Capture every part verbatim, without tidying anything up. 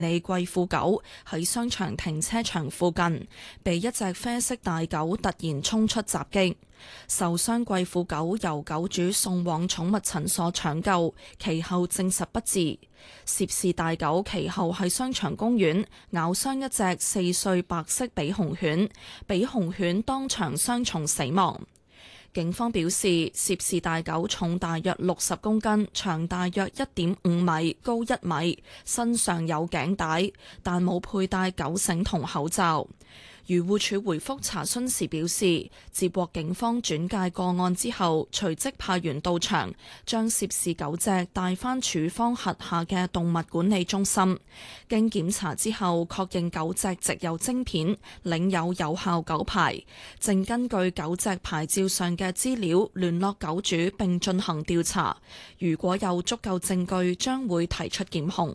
里貴婦狗喺商場停車場附近，被一隻啡色大狗突然衝出襲擊。受傷貴婦狗由狗主送往寵物診所搶救，其後證實不治。涉事大狗其後喺商場公園咬傷一隻四歲白色比熊犬，比熊犬當場傷重死亡。警方表示，涉事大狗重大約六十公斤，長大約一點五米，高一米，身上有頸帶，但冇佩戴狗繩同口罩。漁護署回覆查詢時表示，接獲警方轉介個案之後，隨即派員到場，將涉事狗隻帶返署方轄下嘅動物管理中心。經檢查之後，確認狗隻植有晶片，領有有效狗牌，正根據狗隻牌照上嘅資料聯絡狗主並進行調查。如果有足夠證據，將會提出檢控。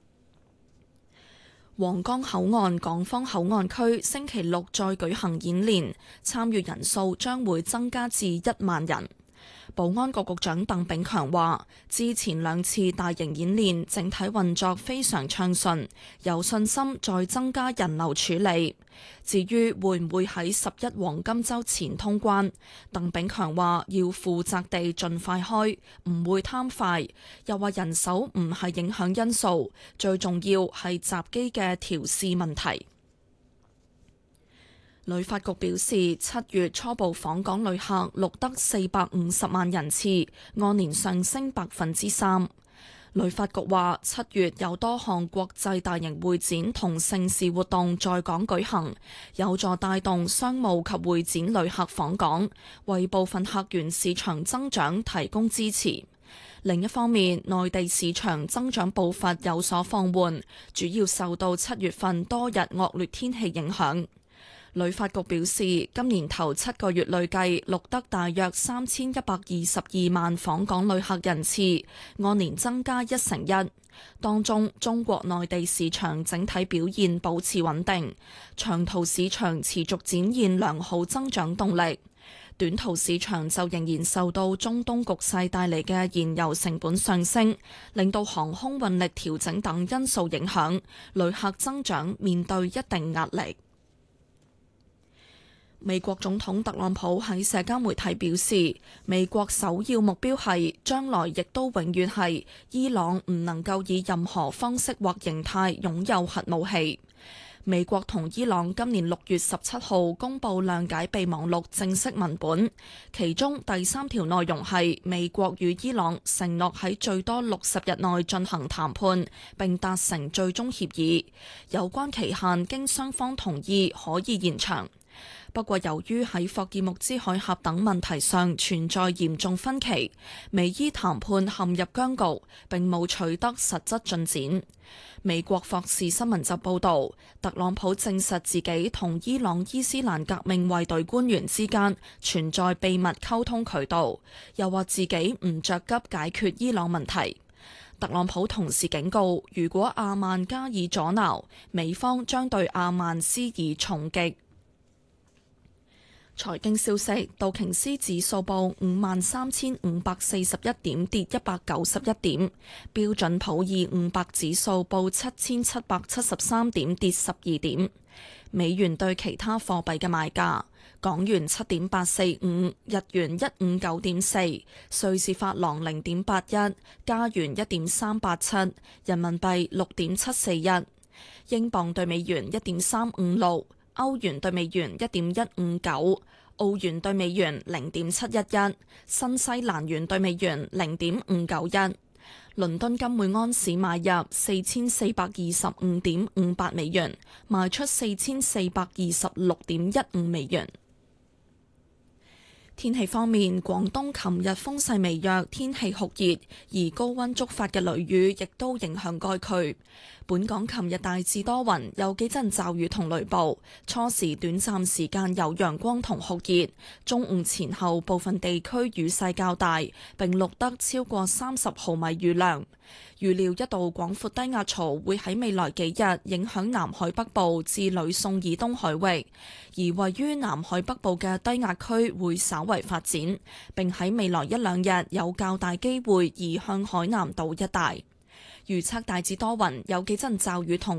皇崗口岸港方口岸區星期六再舉行演練，參與人數將會增加至一萬人。保安局局長鄧炳強話，之前兩次大型演練整體運作非常暢順，有信心再增加人流處理。至於會唔會喺十一黃金週前通關，鄧炳強話要負責地盡快開，唔會貪快。又話人手唔係影響因素，最重要係閘機嘅調試問題。旅發局表示，七月初步訪港旅客錄得四百五十萬人次，按年上升百分之三。旅發局話，七月有多項國際大型會展同盛事活動在港舉行，有助帶動商務及會展旅客訪港，為部分客源市場增長提供支持。另一方面，內地市場增長步伐有所放緩，主要受到七月份多日惡劣天氣影響。旅發局表示，今年頭七個月累計錄得大約三千一百二十二萬訪港旅客人次，按年增加一成一。當中，中國內地市場整體表現保持穩定，長途市場持續展現良好增長動力。短途市場就仍然受到中東局勢帶嚟嘅燃油成本上升，令到航空運力調整等因素影響，旅客增長面對一定壓力。美國總統特朗普喺社交媒體表示，美國首要目標係將來亦都永遠係伊朗唔能夠以任何方式或形態擁有核武器。美國同伊朗今年六月十七號公布諒解備忘錄正式文本，其中第三條內容係美國與伊朗承諾喺最多六十日內進行談判，並達成最終協議，有關期限經雙方同意可以延長。不過，由於喺霍爾木茲海峽等問題上存在嚴重分歧，美伊談判陷入僵局，並冇取得實質進展。美國霍士新聞就報導，特朗普證實自己同伊朗伊斯蘭革命衛隊官員之間存在秘密溝通渠道，又話自己唔着急解決伊朗問題。特朗普同時警告，如果阿曼加以阻撓，美方將對阿曼施以重擊。財經消息，道瓊斯指數報五萬三千五百四十一點，跌一百九十一點；標準普爾五百指數報七千七百七十三點，跌十二點。美元對其他貨幣嘅賣價：港元七點八四五，日元一五九點四，瑞士法郎零點八一，加元一點三八七，人民幣六點七四一，英鎊對美元一點三五六。歐元對美元一點一五九，澳元對美元零點七一一，新西蘭元對美元零點五九一。倫敦金每安士買入四千四百二十五點五八美元，賣出四千四百二十六點一五美元。天氣方面，廣東琴日風勢微弱，天氣酷熱，而高溫觸發嘅雷雨亦都影響該區。本港琴日大致多雲，有幾陣驟雨同雷暴，初時短暫時間有陽光同酷熱，中午前後部分地區雨勢較大，並錄得超過三十毫米雨量。預料一道廣闊低壓槽會喺未來幾日影響南海北部至呂宋以東海域，而位於南海北部嘅低壓區會稍為發展，並喺未來一兩日有較大機會移向海南島一帶。 預測大致多雲，有幾陣驟雨同